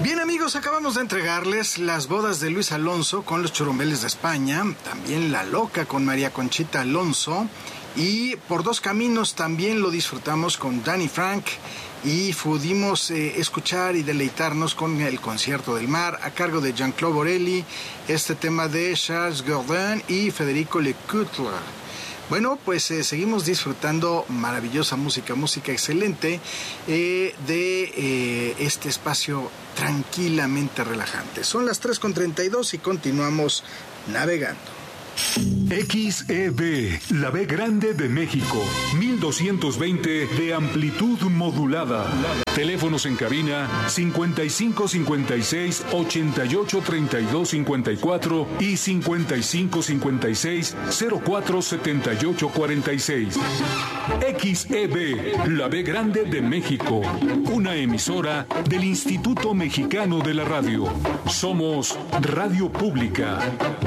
Bien, amigos, acabamos de entregarles Las bodas de Luis Alonso con los Churumbeles de España, también La loca con María Conchita Alonso, y Por dos caminos también lo disfrutamos con Danny Frank, y pudimos escuchar y deleitarnos con El concierto del mar a cargo de Jean-Claude Borelli, este tema de Charles Gurdin y Federico Lecoutre. Bueno, pues seguimos disfrutando maravillosa música excelente de este espacio tranquilamente relajante. Son las 3:32 y continuamos navegando. XEB, la B grande de México, 1220 de amplitud modulada. Teléfonos en cabina 5556 88 32 54 y 5556 04 78 46. XEB, la B grande de México, una emisora del Instituto Mexicano de la Radio. Somos Radio Pública.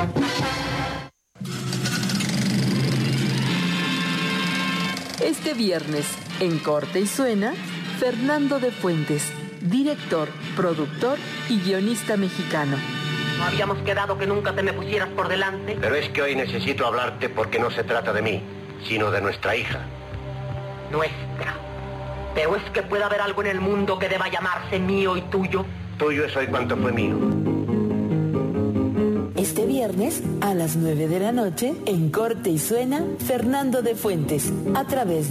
Este viernes, en Corte y Suena, Fernando de Fuentes, director, productor y guionista mexicano. ¿No habíamos quedado que nunca te me pusieras por delante? Pero es que hoy necesito hablarte porque no se trata de mí, sino de nuestra hija. Nuestra. Pero es que puede haber algo en el mundo que deba llamarse mío y tuyo. Tuyo es hoy cuanto fue mío. Este viernes, a las 9 de la noche, en Corte y Suena, Fernando de Fuentes, a través